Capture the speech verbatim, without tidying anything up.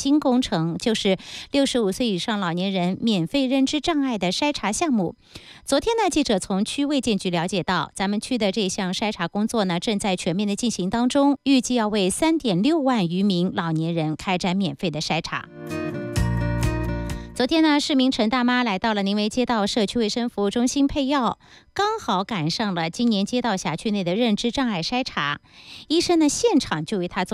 新工程，就是六十五岁以上老年人免费认知障碍的筛查项目。昨天呢，记者从区卫健局了解到，咱们区的这项筛查工作呢，正在全面的进行当中，预计要为三点六万余名老年人开展免费的筛查。昨天呢，市民陈大妈来到了宁围街道社区卫生服务中心配药，刚好赶上了今年街道辖区内的认知障碍筛查，医生呢现场就为她做